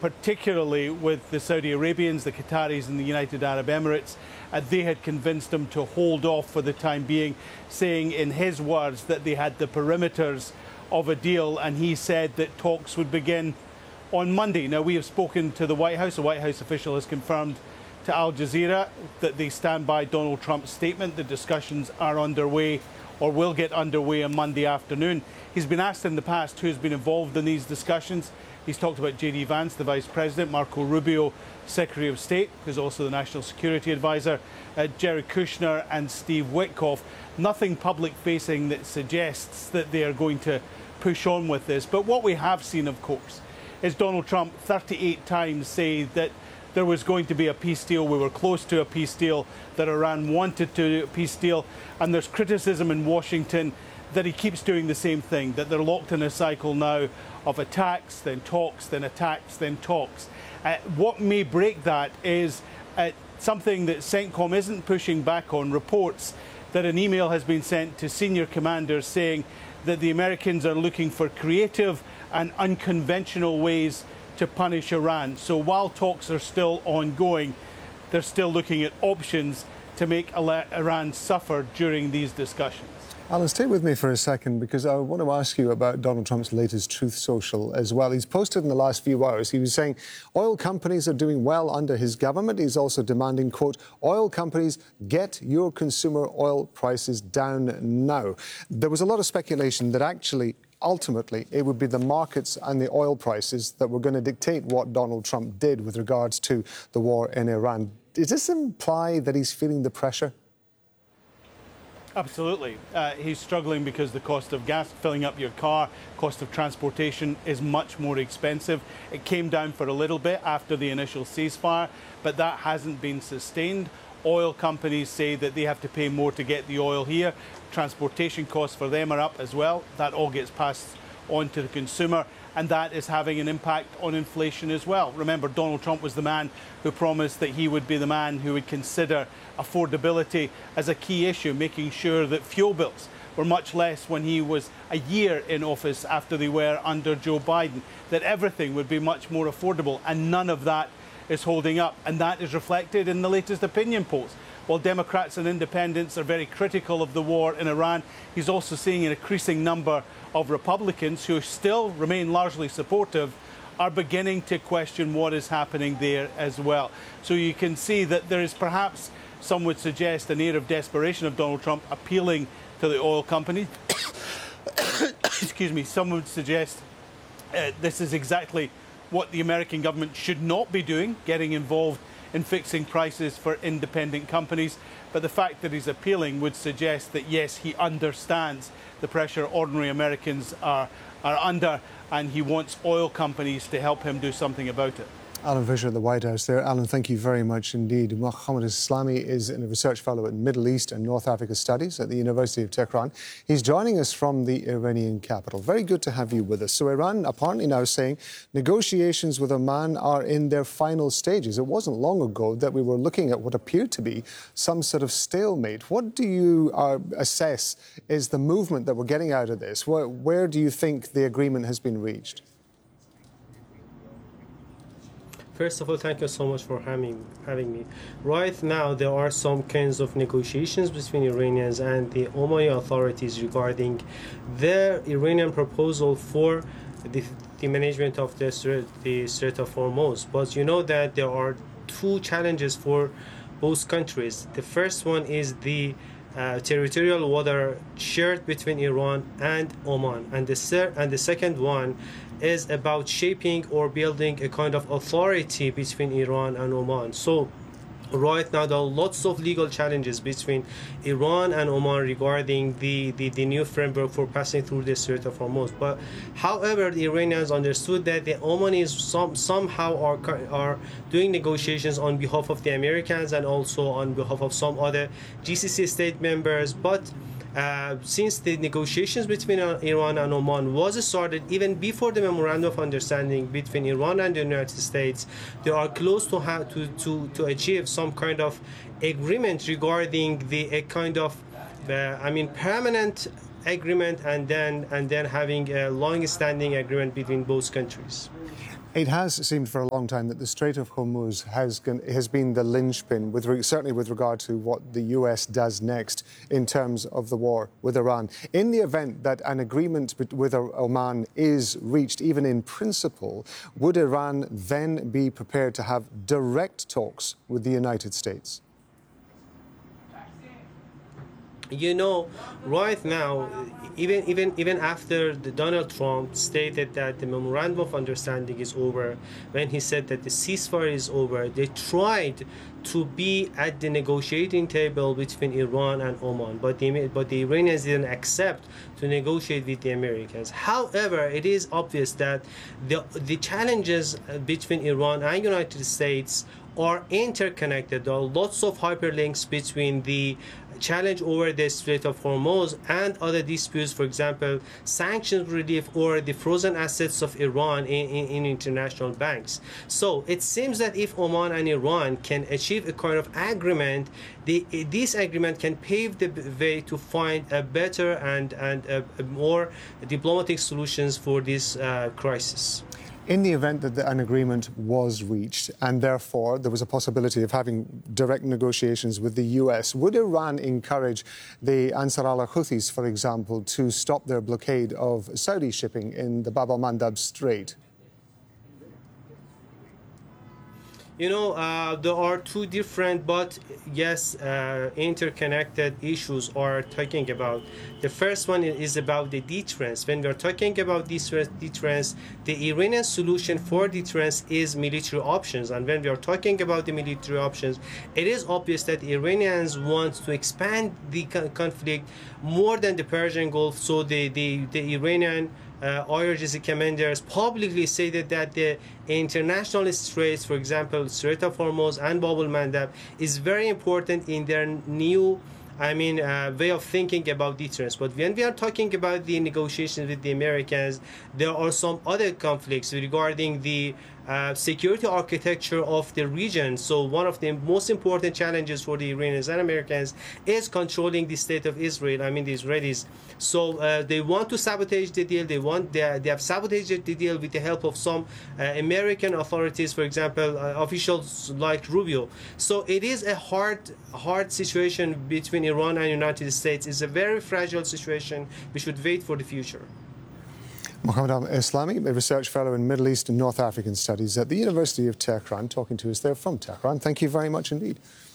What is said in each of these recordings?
particularly with the Saudi Arabians, the Qataris and the United Arab Emirates. They had convinced him to hold off for the time being, saying in his words that they had the perimeters of a deal, and he said that talks would begin on Monday. Now, we have spoken to the White House. The White House official has confirmed to Al Jazeera that they stand by Donald Trump's statement. The discussions are underway, or will get underway on Monday afternoon. He's been asked in the past who's been involved in these discussions. He's talked about J.D. Vance, the Vice President, Marco Rubio, Secretary of State, who's also the National Security Advisor, Jared Kushner and Steve Witkoff. Nothing public-facing that suggests that they are going to push on with this. But what we have seen, of course, is Donald Trump 38 times say that there was going to be a peace deal, we were close to a peace deal, that Iran wanted to do a peace deal, and there's criticism in Washington that he keeps doing the same thing, that they're locked in a cycle now of attacks, then talks, then attacks, then talks. What may break that is something that CENTCOM isn't pushing back on, reports that an email has been sent to senior commanders saying that the Americans are looking for creative and unconventional ways to punish Iran. So while talks are still ongoing, they're still looking at options to make Iran suffer during these discussions. Alan, stay with me for a second, because I want to ask you about Donald Trump's latest Truth Social as well. He's posted in the last few hours, he was saying oil companies are doing well under his government. He's also demanding, quote, oil companies, get your consumer oil prices down now. There was a lot of speculation that actually, ultimately, it would be the markets and the oil prices that were going to dictate what Donald Trump did with regards to the war in Iran. Does this imply that he's feeling the pressure? Absolutely. He's struggling because the cost of gas, filling up your car, cost of transportation is much more expensive. It came down for a little bit after the initial ceasefire, but that hasn't been sustained. Oil companies say that they have to pay more to get the oil here. Transportation costs for them are up as well. That all gets passed on to the consumer, and that is having an impact on inflation as well. Remember, Donald Trump was the man who promised that he would be the man who would consider affordability as a key issue, making sure that fuel bills were much less when he was a year in office after they were under Joe Biden, that everything would be much more affordable, and none of that is holding up, and that is reflected in the latest opinion polls. While Democrats and independents are very critical of the war in Iran, he's also seeing an increasing number of Republicans who still remain largely supportive are beginning to question what is happening there as well. So you can see that there is perhaps, some would suggest, an air of desperation of Donald Trump appealing to the oil companies. Excuse me. Some would suggest this is exactly what the American government should not be doing, getting involved in fixing prices for independent companies. But the fact that he's appealing would suggest that, yes, he understands the pressure ordinary Americans are under, and he wants oil companies to help him do something about it. Alan Fisher at the White House there. Alan, thank you very much indeed. Mohammed Islami is a research fellow in Middle East and North Africa Studies at the University of Tehran. He's joining us from the Iranian capital. Very good to have you with us. So Iran apparently now saying negotiations with Oman are in their final stages. It wasn't long ago that we were looking at what appeared to be some sort of stalemate. What do you assess is the movement that we're getting out of this? Where do you think the agreement has been reached? First of all, thank you so much for having me. Right now, there are some kinds of negotiations between Iranians and the Omani authorities regarding their Iranian proposal for the management of the Strait of Hormuz. But you know that there are two challenges for both countries. The first one is the territorial water shared between Iran and Oman, and the second one is about shaping or building a kind of authority between Iran and Oman. So right now there are lots of legal challenges between Iran and Oman regarding the new framework for passing through the Strait of Hormuz. But however, the Iranians understood that the Omanis somehow are doing negotiations on behalf of the Americans and also on behalf of some other GCC state members. But since the negotiations between Iran and Oman was started even before the memorandum of understanding between Iran and the United States, they are close to achieve some kind of agreement regarding a kind of permanent agreement, and then having a long-standing agreement between both countries. It has seemed for a long time that the Strait of Hormuz has been the linchpin, certainly with regard to what the US does next in terms of the war with Iran. In the event that an agreement with Oman is reached, even in principle, would Iran then be prepared to have direct talks with the United States? You know, right now, even after Donald Trump stated that the memorandum of understanding is over, when he said that the ceasefire is over, they tried to be at the negotiating table between Iran and Oman, but the Iranians didn't accept to negotiate with the Americans. However, it is obvious that the challenges between Iran and United States are interconnected. There are lots of hyperlinks between the challenge over the Strait of Hormuz and other disputes, for example, sanctions relief or the frozen assets of Iran in international banks. So it seems that if Oman and Iran can achieve a kind of agreement, this agreement can pave the way to find a better and a more diplomatic solutions for this crisis. In the event that an agreement was reached and therefore there was a possibility of having direct negotiations with the US, would Iran encourage the Ansar Allah Houthis, for example, to stop their blockade of Saudi shipping in the Bab al-Mandab Strait? You know, there are two different, but yes, interconnected issues are talking about. The first one is about the deterrence. When we're talking about deterrence, the Iranian solution for deterrence is military options. And when we are talking about the military options, it is obvious that Iranians want to expand the conflict more than the Persian Gulf. So the Iranian IRGC commanders publicly stated that the international straits, for example, Strait of Hormuz and Bab al-Mandab, is very important in their new way of thinking about deterrence. But when we are talking about the negotiations with the Americans, there are some other conflicts regarding the security architecture of the region. So one of the most important challenges for the Iranians and Americans is controlling the state of Israel, the Israelis. So they want to sabotage the deal. They have sabotaged the deal with the help of some American authorities, for example, officials like Rubio. So it is a hard situation between Iran and United States. It's a very fragile situation. We should wait for the future. Mohammed Al-Islami, a research fellow in Middle East and North African Studies at the University of Tehran, talking to us there from Tehran. Thank you very much indeed.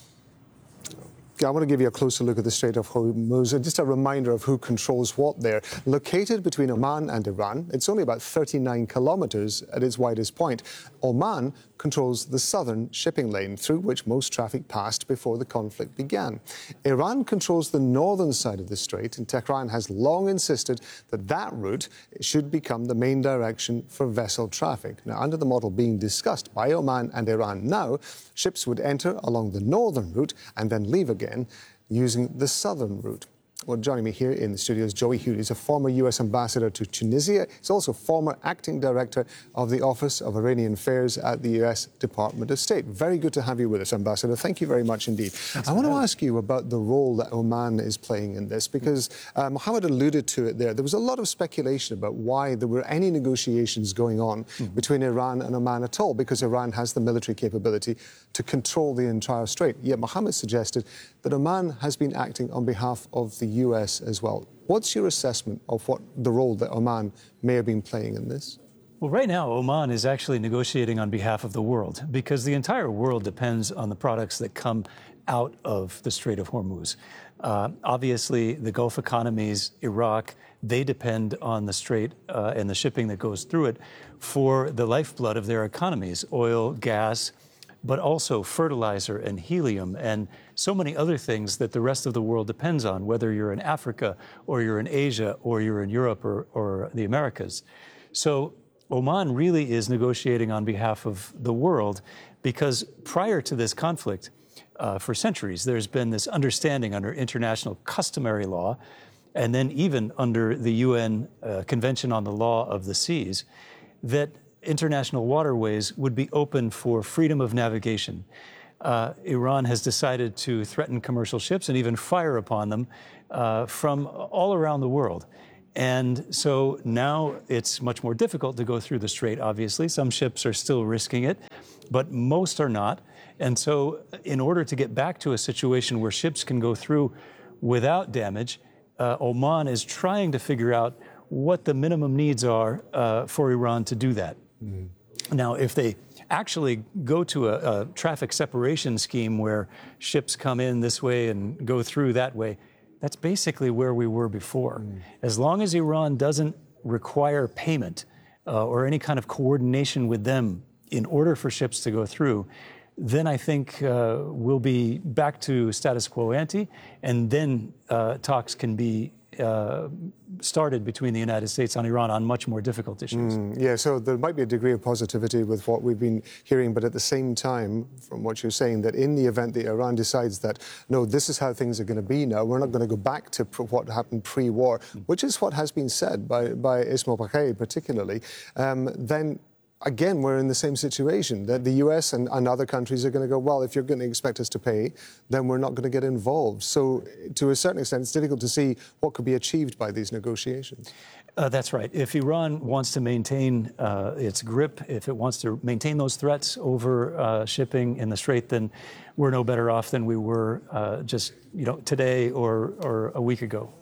I want to give you a closer look at the Strait of Hormuz. Just a reminder of who controls what there. Located between Oman and Iran, it's only about 39 kilometers at its widest point. Oman controls the southern shipping lane through which most traffic passed before the conflict began. Iran controls the northern side of the strait, and Tehran has long insisted that that route should become the main direction for vessel traffic. Now, under the model being discussed by Oman and Iran now, ships would enter along the northern route and then leave again using the southern route. Well, joining me here in the studio is Joey Hewley. He's a former U.S. ambassador to Tunisia. He's also former acting director of the Office of Iranian Affairs at the U.S. Department of State. Very good to have you with us, Ambassador. Thank you very much indeed. I want to ask you about the role that Oman is playing in this, because Mohammed alluded to it there. There was a lot of speculation about why there were any negotiations going on between Iran and Oman at all, because Iran has the military capability to control the entire strait. Yet Mohammed suggested that Oman has been acting on behalf of the US as well. What's your assessment of what the role that Oman may have been playing in this? Well, right now, Oman is actually negotiating on behalf of the world, because the entire world depends on the products that come out of the Strait of Hormuz. Obviously, the Gulf economies, Iraq, they depend on the strait and the shipping that goes through it for the lifeblood of their economies, oil, gas, but also fertilizer and helium and so many other things that the rest of the world depends on, whether you're in Africa or you're in Asia or you're in Europe or the Americas. So Oman really is negotiating on behalf of the world, because prior to this conflict, for centuries, there's been this understanding under international customary law, and then even under the UN Convention on the Law of the Seas, that international waterways would be open for freedom of navigation. Iran has decided to threaten commercial ships and even fire upon them from all around the world. And so now it's much more difficult to go through the strait, obviously. Some ships are still risking it, but most are not. And so in order to get back to a situation where ships can go through without damage, Oman is trying to figure out what the minimum needs are for Iran to do that. Now, if they actually go to a traffic separation scheme where ships come in this way and go through that way, that's basically where we were before. As long as Iran doesn't require payment or any kind of coordination with them in order for ships to go through, then I think we'll be back to status quo ante, and then talks can be started between the United States and Iran on much more difficult issues. Yeah, so there might be a degree of positivity with what we've been hearing, but at the same time, from what you're saying, that in the event that Iran decides that, no, this is how things are going to be now, we're not going to go back to what happened pre-war, which is what has been said by Ismail Baqai particularly, then again, we're in the same situation, that the US and other countries are going to go, well, if you're going to expect us to pay, then we're not going to get involved. So to a certain extent, it's difficult to see what could be achieved by these negotiations. That's right. If Iran wants to maintain its grip, if it wants to maintain those threats over shipping in the Strait, then we're no better off than we were just today or a week ago.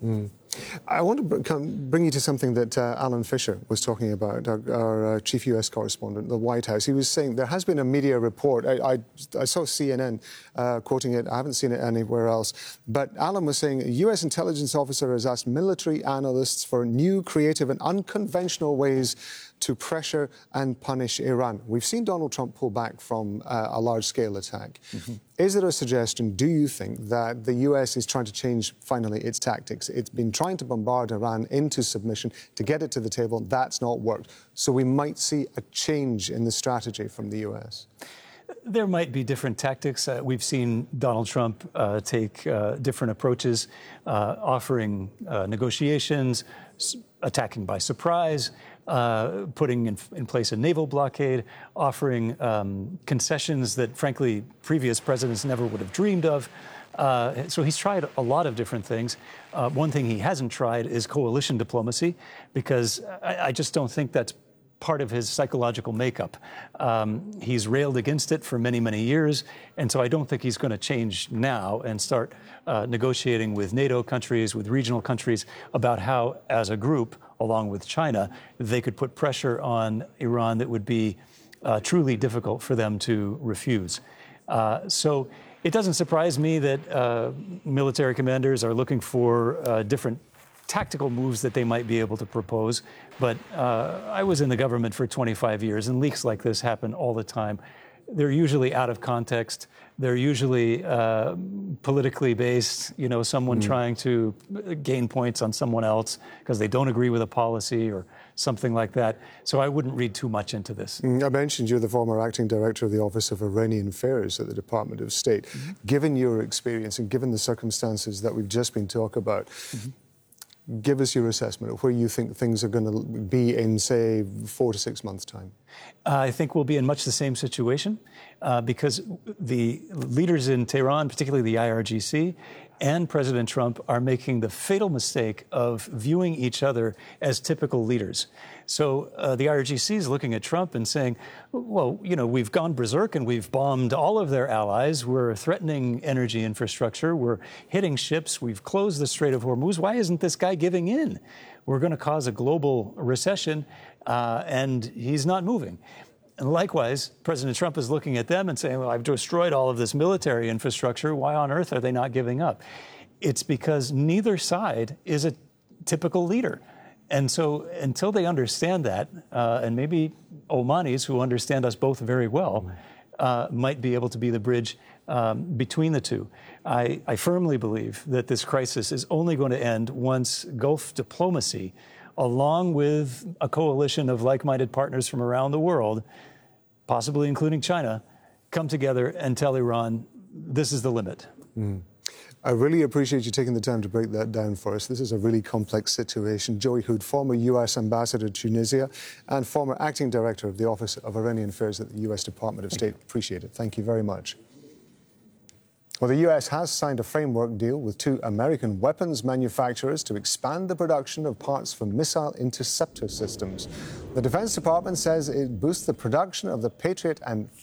I want to bring you to something that Alan Fisher was talking about, our chief U.S. correspondent, the White House. He was saying there has been a media report. I saw CNN quoting it. I haven't seen it anywhere else. But Alan was saying a U.S. intelligence officer has asked military analysts for new, creative and unconventional ways to pressure and punish Iran. We've seen Donald Trump pull back from a large-scale attack. Is there a suggestion, do you think, that the U.S. is trying to change, finally, its tactics? It's been trying to bombard Iran into submission to get it to the table. That's not worked. So we might see a change in the strategy from the U.S.? There might be different tactics. We've seen Donald Trump take different approaches, offering negotiations, attacking by surprise, putting in place a naval blockade, offering concessions that, frankly, previous presidents never would have dreamed of. So he's tried a lot of different things. One thing he hasn't tried is coalition diplomacy, because I just don't think that's part of his psychological makeup. He's railed against it for many, many years, and so I don't think he's going to change now and start negotiating with NATO countries, with regional countries, about how, as a group, along with China, they could put pressure on Iran that would be truly difficult for them to refuse. So it doesn't surprise me that military commanders are looking for different tactical moves that they might be able to propose. But I was in the government for 25 years, and leaks like this happen all the time. They're usually out of context. They're usually politically based, someone trying to gain points on someone else because they don't agree with a policy or something like that. So I wouldn't read too much into this. I mentioned you're the former acting director of the Office of Iranian Affairs at the Department of State. Given your experience and given the circumstances that we've just been talking about, give us your assessment of where you think things are going to be in, say, 4 to 6 months' time. I think we'll be in much the same situation because the leaders in Tehran, particularly the IRGC, and President Trump are making the fatal mistake of viewing each other as typical leaders. So the IRGC is looking at Trump and saying, well, we've gone berserk and we've bombed all of their allies. We're threatening energy infrastructure. We're hitting ships. We've closed the Strait of Hormuz. Why isn't this guy giving in? We're going to cause a global recession, and he's not moving. And likewise, President Trump is looking at them and saying, well, I've destroyed all of this military infrastructure. Why on earth are they not giving up? It's because neither side is a typical leader. And so until they understand that, and maybe Omanis, who understand us both very well, might be able to be the bridge between the two. I firmly believe that this crisis is only going to end once Gulf diplomacy, along with a coalition of like-minded partners from around the world, possibly including China, come together and tell Iran, this is the limit. I really appreciate you taking the time to break that down for us. This is a really complex situation. Joey Hood, former U.S. ambassador to Tunisia and former acting director of the Office of Iranian Affairs at the U.S. Department of State. Appreciate it. Thank you very much. Well, the US has signed a framework deal with 2 American weapons manufacturers to expand the production of parts for missile interceptor systems. The Defense Department says it boosts the production of the Patriot and